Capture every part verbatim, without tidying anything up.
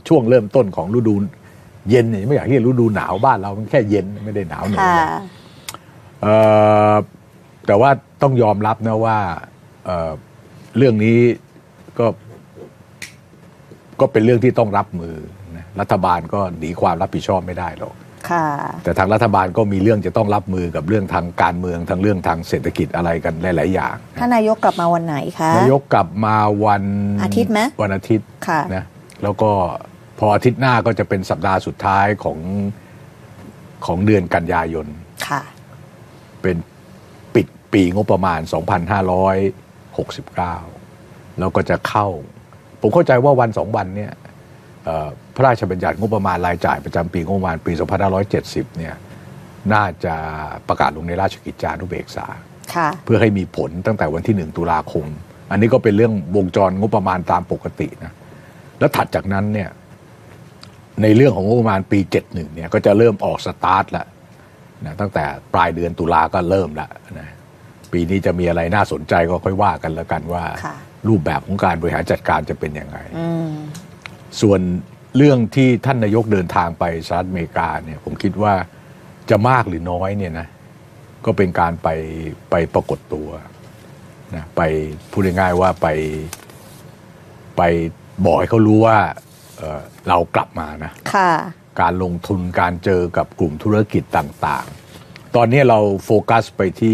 ช่วงเริ่มต้นของฤดูเย็นเนี่ยไม่อยากเรียกฤดูหนาวบ้านเรามันแค่เย็นไม่ได้หนาวเหนือเอ่อแต่ว่าต้องยอมรับนะว่าเอ่อเรื่องนี้ก็ก็เป็นเรื่องที่ต้องรับมือนะรัฐบาลก็หนีความรับผิดชอบไม่ได้หรอกแต่ทางรัฐบาลก็มีเรื่องจะต้องรับมือกับเรื่องทางการเมืองทางเรื่องทางเศรษฐกิจอะไรกันหลายๆอย่างท่านนายกกลับมาวันไหนคะนายกกลับมาวันอาทิตย์ไหมวันอาทิตย์นะแล้วก็พออาทิตย์หน้าก็จะเป็นสัปดาห์สุดท้ายของของเดือนกันยายนค่ะเป็นปิดปีงบประมาณสองพันห้าร้อยหกสิบเก้าแล้วก็จะเข้าผมเข้าใจว่าวันสองวันเนี่ยพระราชบัญญัติงบประมาณรายจ่ายประจำปีงบประมาณปีสองพันห้าร้อยเจ็ดสิบเนี่ยน่าจะประกาศลงในราชกิจจานุเบกษาเพื่อให้มีผลตั้งแต่วันที่หนึ่งตุลาคมอันนี้ก็เป็นเรื่องวงจรงบประมาณตามปกตินะแล้วถัดจากนั้นเนี่ยในเรื่องของงบประมาณปีเจ็ดสิบเอ็ดเนี่ยก็จะเริ่มออกสตาร์ทแล้วนะตั้งแต่ปลายเดือนตุลาก็เริ่มแล้วนะปีนี้จะมีอะไรน่าสนใจก็ค่อยว่ากันแล้วกันว่ารูปแบบของการบริหารจัดการจะเป็นยังไงส่วนเรื่องที่ท่านนายกเดินทางไปสหรัฐอเมริกาเนี่ยผมคิดว่าจะมากหรือน้อยเนี่ยนะก็เป็นการไปไปปรากฏตัวนะไปพูดง่ายๆว่าไปไปบอกให้เขารู้ว่า เอ่อ เรากลับมานะการลงทุนการเจอกับกลุ่มธุรกิจต่างๆตอนนี้เราโฟกัสไปที่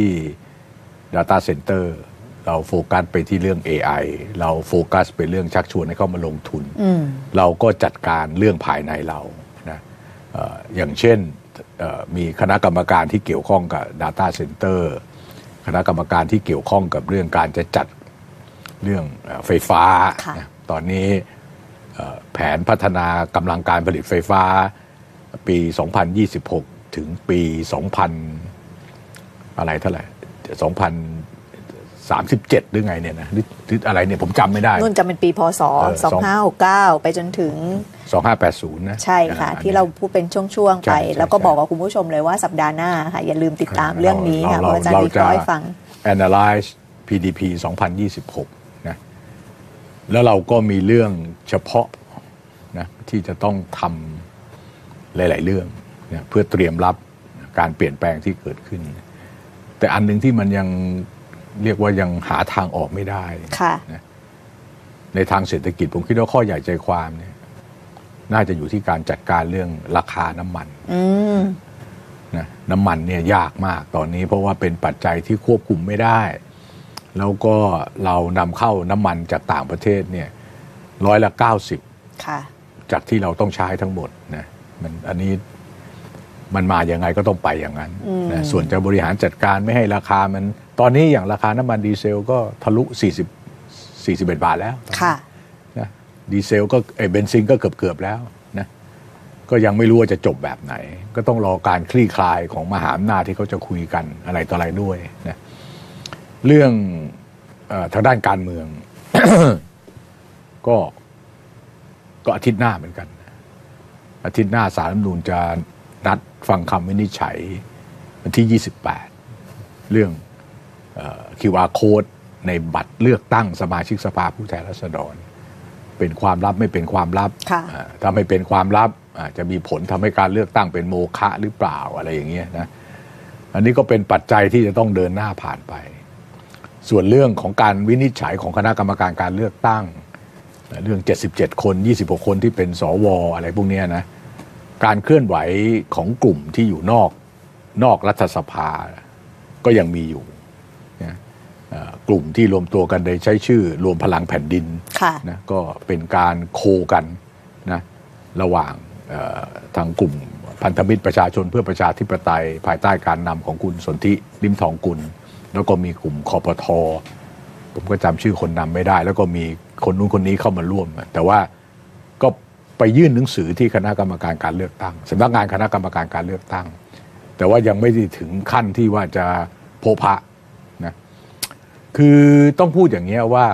Data Center เราโฟกัสไปที่เรื่อง เอ ไอ เราโฟกัสไปเรื่องชักชวนให้เข้ามาลงทุนเราก็จัดการเรื่องภายในเรานะ เอ่อ อย่างเช่นมีคณะกรรมการที่เกี่ยวข้องกับ Data Center คณะกรรมการที่เกี่ยวข้องกับเรื่องการจะจัดเรื่องไฟฟ้านะตอนนี้แผนพัฒนากำลังการผลิตไฟฟ้าปีสองพันยี่สิบหกถึงปีสองพันอะไรเท่าไหร่สองพันสามสิบเจ็ดหรือไงเนี่ยนะหรืออะไรเนี่ยผมจำไม่ได้นู่นจะเป็นปีพศสองพันห้าร้อยหกสิบเก้าไปจนถึงสองพันห้าร้อยแปดสิบนะใช่ค่ะที่เราพูดเป็นช่วงๆไปแล้วก็บอกกับคุณผู้ชมเลยว่าสัปดาห์หน้าค่ะอย่าลืมติดตามเรื่องนี้ค่ะเพราะอาจารย์วิเคราะห์ให้ฟัง Analyze พี ดี พี สองพันยี่สิบหกนะแล้วเราก็มีเรื่องเฉพาะนะที่จะต้องทำหลายๆเรื่องนะเพื่อเตรียมรับการเปลี่ยนแปลงที่เกิดขึ้นแต่อันหนึ่งที่มันยังเรียกว่ายังหาทางออกไม่ได้นะในทางเศรษฐกิจผมคิดว่าข้อใหญ่ใจความเนี่ยน่าจะอยู่ที่การจัดการเรื่องราคาน้ำมันนะน้ำมันเนี่ยยากมากตอนนี้เพราะว่าเป็นปัจจัยที่ควบคุมไม่ได้แล้วก็เรานำเข้าน้ำมันจากต่างประเทศเนี่ยร้อยละเก้าสิบจากที่เราต้องใช้ทั้งหมดนะมันอันนี้มันมาอย่างไงก็ต้องไปอย่างนั้นนะส่วนจะบริหารจัดการไม่ให้ราคามันตอนนี้อย่างราคาน้ำมันดีเซลก็ทะลุสี่สิบ สี่สิบเอ็ดบาทแล้วนะดีเซลก็ไอ้เบนซินก็เกือบๆแล้วนะก็ยังไม่รู้ว่าจะจบแบบไหนก็ต้องรอการคลี่คลายของมหาอำนาจที่เขาจะคุยกันอะไรต่ออะไรด้วยนะเรื่องเอ่อทางด้านการเมือง ก็ก็อาทิตย์หน้าเหมือนกันอาทิตย์หน้าศาลรัฐธรรมนูญจะนัดฟังคำวินิจฉัยวันที่ยี่สิบแปดเรื่องเอ่อ คิว อาร์ Code ในบัตรเลือกตั้งสมาชิกสภาผู้แทนราษฎรเป็นความลับไม่เป็นความลับถ้าไม่เป็นความลับอาจจะมีผลทำให้การเลือกตั้งเป็นโมฆะหรือเปล่าอะไรอย่างเงี้ยนะอันนี้ก็เป็นปัจจัยที่จะต้องเดินหน้าผ่านไปส่วนเรื่องของการวินิจฉัยของคณะกรรมการการเลือกตั้งเรื่องเจ็ดสิบเจ็ดคนยี่สิบหกคนที่เป็นสวอะไรพวกนี้นะการเคลื่อนไหวของกลุ่มที่อยู่นอกนอกรัฐสภาก็ยังมีอยู่นะกลุ่มที่รวมตัวกันโดยใช้ชื่อรวมพลังแผ่นดินนะก็เป็นการโคกันนะระหว่างทางกลุ่มพันธมิตรประชาชนเพื่อประชาธิปไตยภายใต้การนำของคุณสนธิลิ้มทองกุลแล้วก็มีกลุ่มคปท.ผมก็จำชื่อคนนำไม่ได้แล้วก็มีคนนู้นคนนี้เข้ามาร่วมแต่ว่าก็ไปยื่นหนังสือที่คณะกรรมการการเลือกตั้งสำนักงานคณะกรรมการการเลือกตั้งแต่ว่ายังไม่ได้ถึงขั้นที่ว่าจะโพพะนะคือต้องพูดอย่างนี้ว่า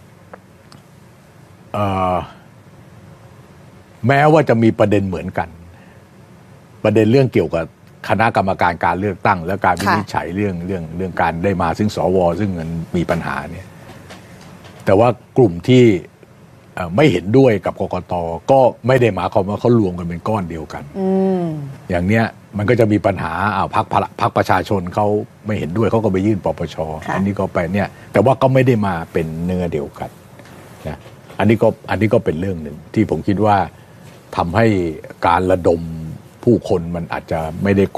แม้ว่าจะมีประเด็นเหมือนกันประเด็นเรื่องเกี่ยวกับคณะกรรมการการเลือกตั้งและการวินิจฉัยเรื่องเรื่องเรื่องการได้มาซึ่งสวซึ่งมันมีปัญหาเนี่ยแต่ว่ากลุ่มที่เอ่อไม่เห็นด้วยกับกกต.ก็ไม่ได้หมายความว่าเขารวมกันเป็นก้อนเดียวกันอืมอย่างเนี้ยมันก็จะมีปัญหาอ้าวพรรคพรรคพรรคประชาชนเขาไม่เห็นด้วยเขาก็ไปยื่นปปช.อันนี้ก็ไปเนี่ยแต่ว่าก็ไม่ได้มาเป็นเนื้อเดียวกันนะอันนี้ก็อันนี้ก็เป็นเรื่องหนึ่งที่ผมคิดว่าทำให้การระดมผู้คนมันอาจจะไม่ได้